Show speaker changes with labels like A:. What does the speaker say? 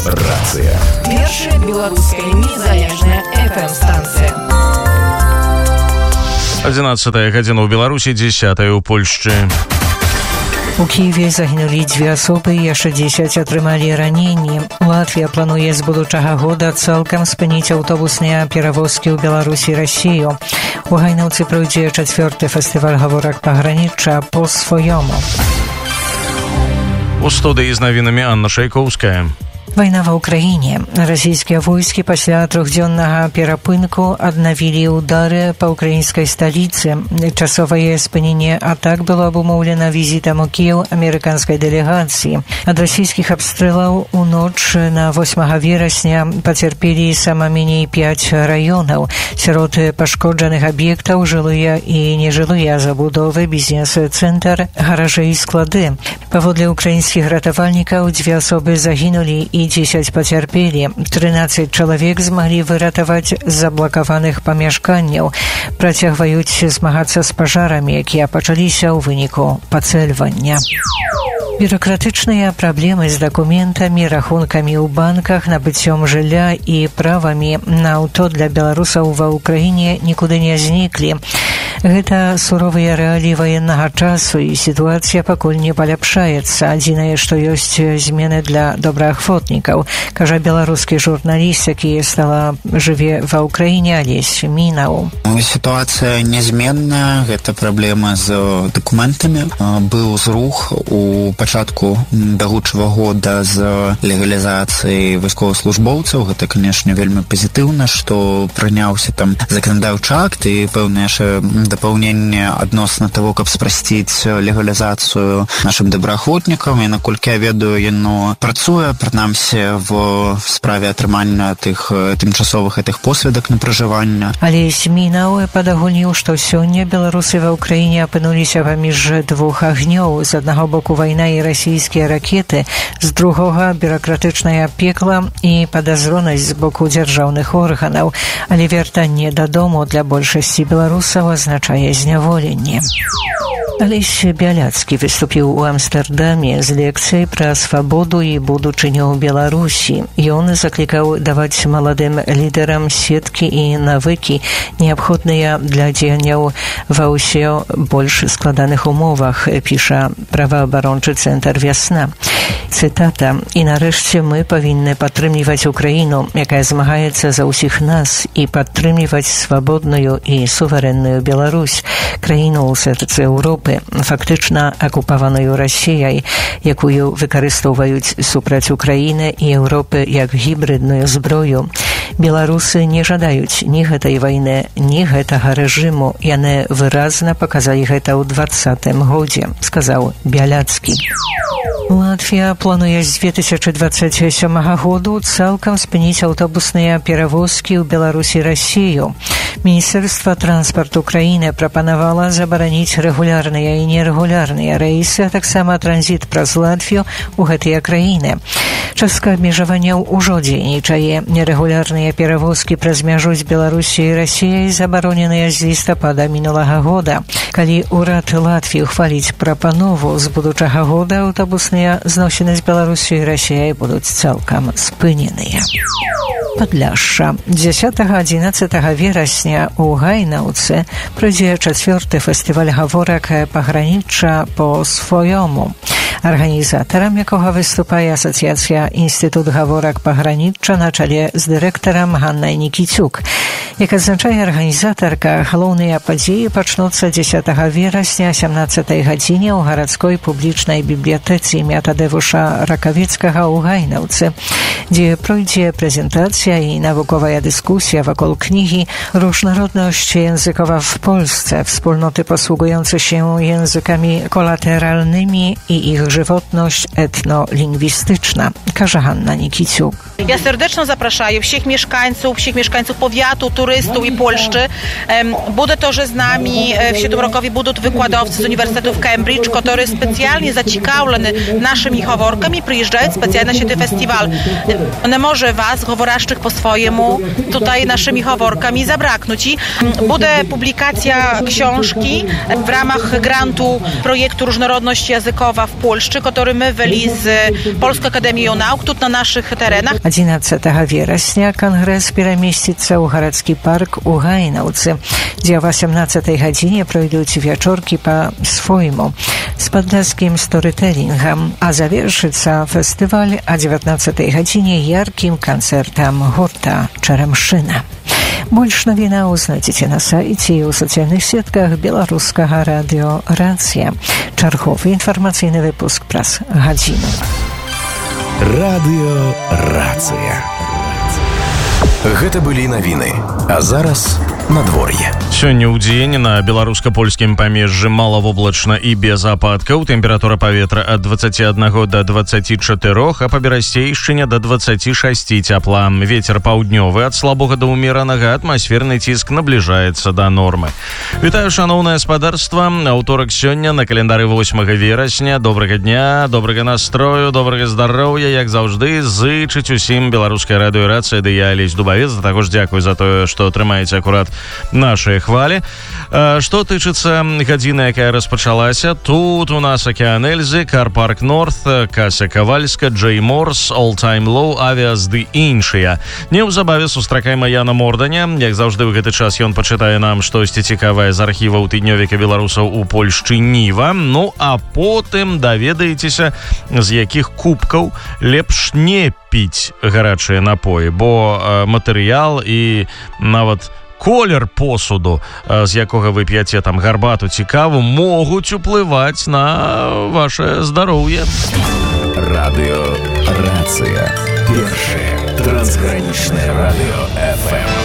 A: Рацыя.
B: Першая беларуская незалежная FM-станція.
C: 11 гадзіна ў Беларусі, 10 ў Польшчы.
D: У Киеве загінулі 2 асобы і яшчэ 10 атрымалі раненні. Латвія плануе з будучага года цалкам спыніць аўтобусныя перавозкі ў Беларусі і Расію. У Гайнаўцы пройдзе 4-й фестываль гаворак пагранічча по-свойому.
C: У студыі з навінамі Анна Шайкоўская.
D: Вайна ва ўкраіне. Расійскія войскі пасля 3-дзённага перапынку аднавілі ўдары па ўкраінскай сталіцы. Часовае спыненне атак было абумоўлена візітам у Кіеў амерыканскай дэлегацыі. Ад расійскіх абстрэлаў у ноч на 8 верасня пацярпелі сама меней 5 раёнаў. Сярод пашкоджаных аб'ектаў жылыя і нежылыя забудовы, бізнес-цэнтр, гаражы і склады. Паводле украінскіх ратавальнікаў 2 асобы загінулі і 10 пацярпелі. 13 чалавек змаглі выратаваць з заблакаваных памяшканняў. Працягваюць змагацца з пажарамі, якія пачаліся ў выніку пацэльвання. Бюрократычныя праблемы з дакументамі, рахункамі ў банках, набыццём жылля і правамі на аўто для беларусаў ва ўкраіне нікуды не зніклі. Гэта суровыя рэаліі ваеннага часу, і сітуацыя пакуль не паляпшаецца. Адзінае, што ёсць змены для добраахвотнікаў, кажа беларускі журналіст, які жыве ва ўкраіне, Алесь Мінаў.
E: Сітуацыя нязменная, гэта праблема з дакументамі. Быў зрух у пачатку бягучага года з легалізацыяй вайсковаслужбоўцаў. Гэта, канешне, вельмі пазітыўна, што прыняўся там заканадаўчы акт і пэўнае яшчэ дапаўненне адносна того, каб спрасціць легалізацыю нашым добраахвотнікам. І наколькі я ведаю, яно працуе, прынамсі в справе атрымання тых тымчасовых гэтых посведак на пражыванне.
D: Алесь Мінаў падагульніў, што сёння беларусы ва ўкраіне апынуліся паміж 2 агнёў. З аднаго боку вайна і расійскія ракеты, з другога бюракратычнае пекла і падазронасць з боку дзяржаўных органаў. Але вяртанне дадому для большасці беларусаў азначае зняволенне. Алесь Бяляцкі выступіў у Амстэрдаме з лекцыяй пра свабоду і будучыню Беларусі. Ён заклікаў даваць маладым лідарам сеткі і навыкі, неабходныя для дзеянняў ва ўсе больш складаных умовах, піша праваабарончы цэнтр «Вясна». Цытата: «І нарэшце мы павінны падтрымліваць Украіну, якая змагаецца за ўсіх нас, і падтрымліваць свабодную і суверэнную Беларусь, краіну ў сэрцы Еўропы, фактычна акупаваную Расіяй, якую выкарыстоўваюць супраць Украіны і Еўропы як гібридную зброю. Беларусы не жадаюць ні гэтай вайны, ні гэтага рэжыму. Яны выразна паказалі гэта ў 2020 годзе», сказаў Бяляцкі. Латвія плануе з 2027 году цалкам спыніць аўтобусныя перавозкі ў Беларусі і Расію. Міністэрства транспарту краіны прапанавала забараніць рэгулярныя і нерэгулярныя рэйсы, а таксама транзіт праз Латвію ў гэтыя краіны. Частка абмежаванняў ужо дзейнічае. Нерэгулярныя перавозкі праз мяжу з Беларусі і Расіяй забароненыя з лістапада мінулага года. Калі ўрад Латвіі ухваліць прапанову, з будучага года аўтобусныя зносіны з Беларусі і Расіяй будуць цалкам спыненыя. Падляшша. 10-11 верасня ў Гайнаўцы пройдзе 4-й фестываль гаворак пагранічча по-свойому. Арганізатарам якога выступае асацыяцыя Інстытут гаворак пагранічча на чале з дырэктарам Ганнай Нікіцюк. Як адзначае арганізатарка, галоўныя падзеі пачнуцца 10 верасня о 17 гадзіне ў гарадской публічнай бібліятэцы імя Тадзеуша Ракавецкага ў Гайнаўцы, дзе пройдзе прэзентацыя і навуковая дыскусja wokół kniги Różnorodność językowa w Polsce, wspólnoty posługujące się językami kolateralnymi i ich żywotność etnolingwistyczna, każe Hanna Nikiciuk.
F: Ja serdecznie zapraszam wszystkich mieszkańców powiatu, turystów i Polszczy. Буде тоже з нами в цьому році будуть викладовці з університету в Кембридж, які спеціально зацікавлені нашими говорками, приїжджають спеціально на цей фестиваль. Не може вас, говорящих по-своєму, tutaj naszymi говорками забракнуть. Буде публікація książki w ramach grantu projektu Różnorodność językowa w Polsce. Польши, который мы ввели с Польской академией наук тут на наших теренах.
D: 11 верасня кангрэс перамесціцца ў гарадскі парк у Гайнаўцы, дзе о 18 гадзіне пройдуць вечоркі по-свойму з падляцкім сторытэлінгам, а завершыцца фестываль о 19 гадзіне яркім канцэртам гурта «Чарамшына». Больш навінаў знайдзеце на сайце і ў сацыяльных сетках беларускага радыё «Рацыя». Чарговы інфармацыйны выпуск праз гадзіну.
A: Радыё «Рацыя». Гэта былі навіны, а зараз надвор'е.
C: Сёння ў дзень на беларуска-польскім памежжы малавоблачна і без ападкаў. Тэмпература паветра ад 21 до 24, а па берасцейшчыне до 26 цяпла. Вецер паўднёвы ад слабога да ўмеранага, атмасферны ціск набліжаецца да нормы. Вітаю, шаноўнае спадарства. Аўторак сёння на календары 8 верасня. Добрага дня, добрага настрою, добрага здароўя, як заўжды, зычыць усім беларускай радыё «Рацыя» ды я, Алесь Дубавец. Також дзякую за тое, што трымаеце акурат нашыя хвалі. Што тычыцца гадзіны, якая распачалася, тут у нас Океан Эльзы, Карпарк Норth, Кася Кавальска, Джей Морс, All Time Low, Авіас ды іншыя. Неўзабаве сустракаем Яна Морданя. Як заўжды ў гэты час ён пачытае нам штосьці цікавае з архіваў тыднёвіка беларусаў у Польшчы Ніва. Ну, а потым даведаецеся, з якіх кубкаў лепш не піць гарачыя напоі, бо матэрыял і нават колер посуду, з якога вы п'яце там гарбату ці каву, могуць уплываць на ваше здароўе.
A: Радыё «Рацыя». Першае трансгранічнае радыё FM.